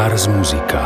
Ars Musica.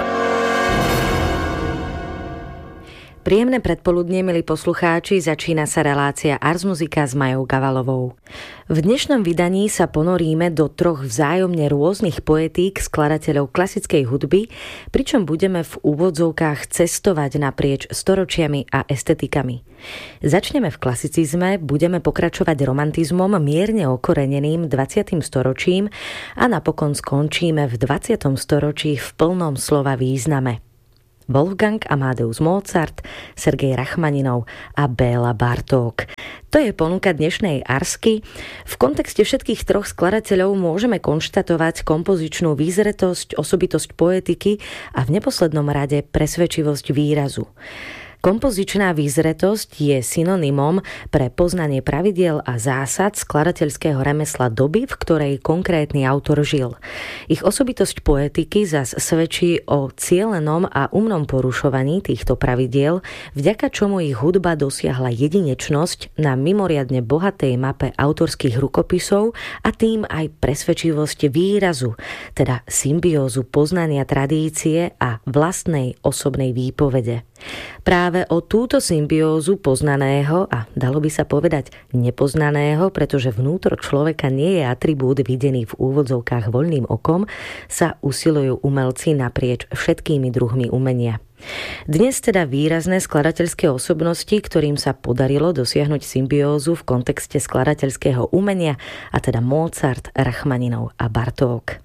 Príjemné predpoludnie, milí poslucháči, začína sa relácia Ars Musica s Majou Gavalovou. V dnešnom vydaní sa ponoríme do troch vzájomne rôznych poetík skladateľov klasickej hudby, pričom budeme v úvodzovkách cestovať naprieč storočiami a estetikami. Začneme v klasicizme, budeme pokračovať romantizmom mierne okoreneným 20. storočím a napokon skončíme v 20. storočí v plnom slova význame. Wolfgang Amadeus Mozart, Sergej Rachmaninov a Béla Bartók. To je ponuka dnešnej Arsky. V kontexte všetkých troch skladateľov môžeme konštatovať kompozičnú výzretosť, osobitosť poetiky a v neposlednom rade presvedčivosť výrazu. Kompozičná výzretosť je synonymom pre poznanie pravidiel a zásad skladateľského remesla doby, v ktorej konkrétny autor žil. Ich osobitosť poetiky zas svedčí o cielenom a umnom porušovaní týchto pravidiel, vďaka čomu ich hudba dosiahla jedinečnosť na mimoriadne bohatej mape autorských rukopisov a tým aj presvedčivosť výrazu, teda symbiózu poznania tradície a vlastnej osobnej výpovede. Práve o túto symbiózu poznaného a dalo by sa povedať nepoznaného, pretože vnútro človeka nie je atribút videný v úvodzovkách voľným okom, sa usilujú umelci naprieč všetkými druhmi umenia. Dnes teda výrazné skladateľské osobnosti, ktorým sa podarilo dosiahnuť symbiózu v kontexte skladateľského umenia, a teda Mozart, Rachmaninov a Bartók.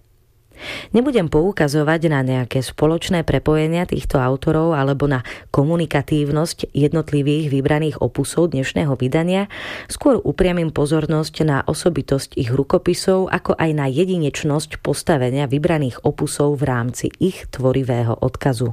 Nebudem poukazovať na nejaké spoločné prepojenia týchto autorov alebo na komunikatívnosť jednotlivých vybraných opusov dnešného vydania, skôr upriamim pozornosť na osobitosť ich rukopisov, ako aj na jedinečnosť postavenia vybraných opusov v rámci ich tvorivého odkazu.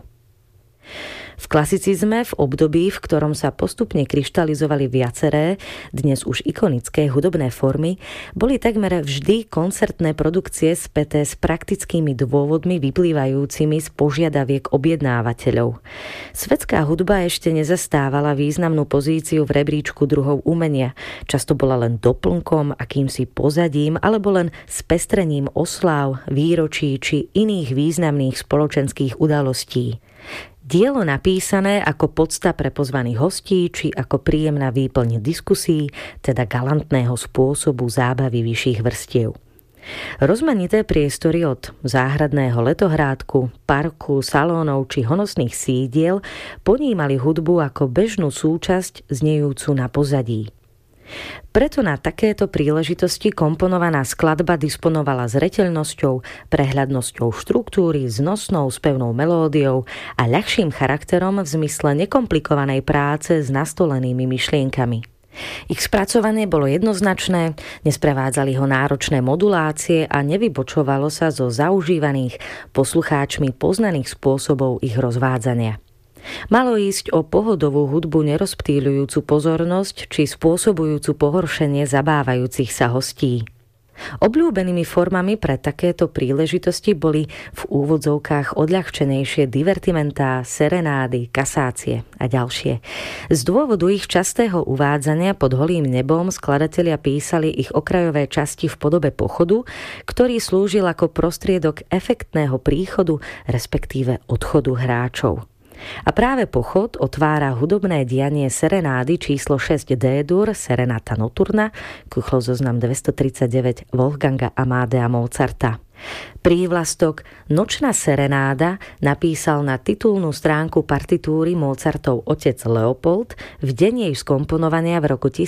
V klasicizme, v období, v ktorom sa postupne kryštalizovali viaceré, dnes už ikonické hudobné formy, boli takmer vždy koncertné produkcie späté s praktickými dôvodmi vyplývajúcimi z požiadaviek objednávateľov. Svetská hudba ešte nezastávala významnú pozíciu v rebríčku druhov umenia. Často bola len doplnkom, akýmsi pozadím alebo len spestrením osláv, výročí či iných významných spoločenských udalostí. Dielo napísané ako podsta pre pozvaných hostí či ako príjemná výplň diskusí, teda galantného spôsobu zábavy vyšších vrstiev. Rozmanité priestory od záhradného letohrádku, parku, salónov či honosných sídiel ponímali hudbu ako bežnú súčasť znejúcu na pozadí. Preto na takéto príležitosti komponovaná skladba disponovala zreteľnosťou, prehľadnosťou štruktúry, znosnou spevnou melódiou a ľahším charakterom v zmysle nekomplikovanej práce s nastolenými myšlienkami. Ich spracovanie bolo jednoznačné, nesprevádzali ho náročné modulácie a nevybočovalo sa zo zaužívaných poslucháčmi poznaných spôsobov ich rozvádzania. Malo ísť o pohodovú hudbu nerozptýľujúcu pozornosť či spôsobujúcu pohoršenie zabávajúcich sa hostí. Obľúbenými formami pre takéto príležitosti boli v úvodzovkách odľahčenejšie divertimentá, serenády, kasácie a ďalšie. Z dôvodu ich častého uvádzania pod holým nebom skladatelia písali ich okrajové časti v podobe pochodu, ktorý slúžil ako prostriedok efektného príchodu, respektíve odchodu hráčov. A práve pochod otvára hudobné dianie serenády číslo 6 D-dur, Serenata Nocturna, kuchlozoznam 239 Wolfganga Amadea Mozarta. Prívlastok Nočná serenáda napísal na titulnú stránku partitúry Mozartov otec Leopold v deň jej skomponovania v roku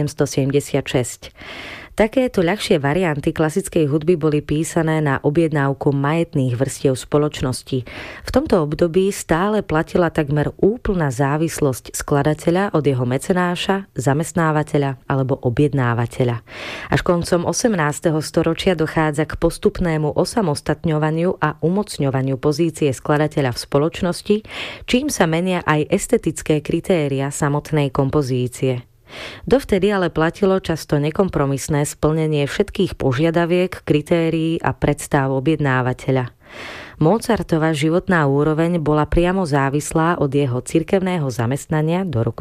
1776. Takéto ľahšie varianty klasickej hudby boli písané na objednávku majetných vrstiev spoločnosti. V tomto období stále platila takmer úplná závislosť skladateľa od jeho mecenáša, zamestnávateľa alebo objednávateľa. Až koncom 18. storočia dochádza k postupnému osamostatňovaniu a umocňovaniu pozície skladateľa v spoločnosti, čím sa menia aj estetické kritéria samotnej kompozície. Dovtedy ale platilo často nekompromisné splnenie všetkých požiadaviek, kritérií a predstáv objednávateľa. Mozartova životná úroveň bola priamo závislá od jeho cirkevného zamestnania do roku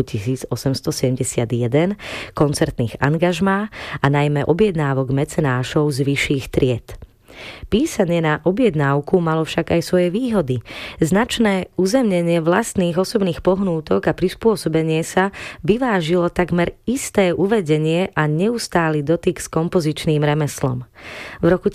1871, koncertných angažmá a najmä objednávok mecenášov z vyšších tried. Písanie na objednávku malo však aj svoje výhody. Značné uzemnenie vlastných osobných pohnútok a prispôsobenie sa vyvážilo takmer isté uvedenie a neustály dotyk s kompozičným remeslom. V roku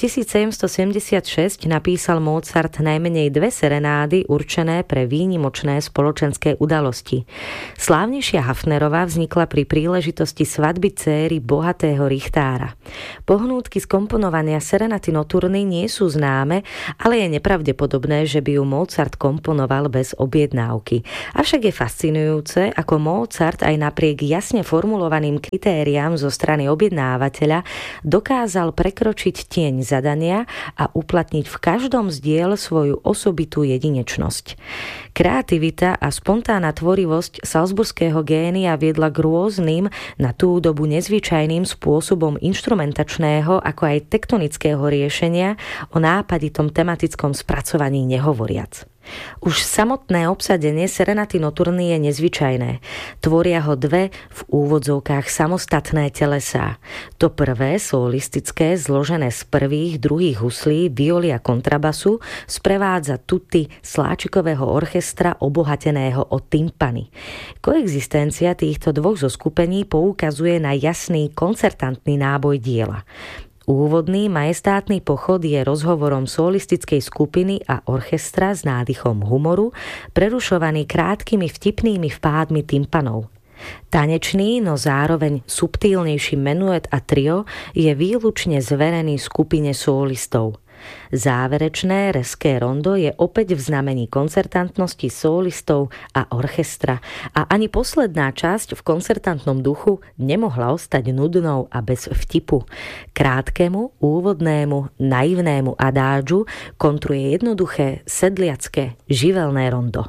1776 napísal Mozart najmenej 2 serenády určené pre výnimočné spoločenské udalosti. Slávnejšia Hafnerová vznikla pri príležitosti svadby céry bohatého richtára. Pohnútky skomponovania serenaty nocturny nie sú známe, ale je nepravdepodobné, že by ju Mozart komponoval bez objednávky. Avšak je fascinujúce, ako Mozart aj napriek jasne formulovaným kritériám zo strany objednávateľa dokázal prekročiť tieň zadania a uplatniť v každom z diel svoju osobitú jedinečnosť. Kreativita a spontánna tvorivosť salzburského génia viedla k rôznym, na tú dobu nezvyčajným spôsobom inštrumentačného ako aj tektonického riešenia, o nápaditom tematickom spracovaní nehovoriac. Už samotné obsadenie serenaty nocturny je nezvyčajné. Tvoria ho 2 v úvodzovkách samostatné telesá. To prvé, solistické, zložené z prvých, druhých huslí, violy a kontrabasu, sprevádza tuty sláčikového orchestra obohateného o tympany. Koexistencia týchto 2 zoskupení poukazuje na jasný koncertantný náboj diela. Úvodný majestátny pochod je rozhovorom solistickej skupiny a orchestra s nádychom humoru, prerušovaný krátkými vtipnými vpádmi tympanov. Tanečný, no zároveň subtílnejší menuet a trio je výlučne zverený skupine solistov. Záverečné reské rondo je opäť v znamení koncertantnosti solistov a orchestra a ani posledná časť v koncertantnom duchu nemohla ostať nudnou a bez vtipu. Krátkemu, úvodnému, naivnému adádžu kontruje jednoduché, sedliacké, živelné rondo.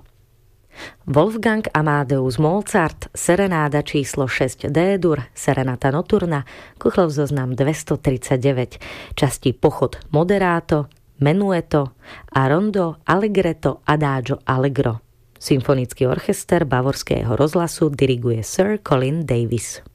Wolfgang Amadeus Mozart, serenáda číslo 6 D-dur, serenata nocturna, Kuchlov zoznam 239, časti pochod moderato, menueto a rondo allegretto adagio allegro. Symfonický orchester Bavorského rozhlasu diriguje Sir Colin Davis.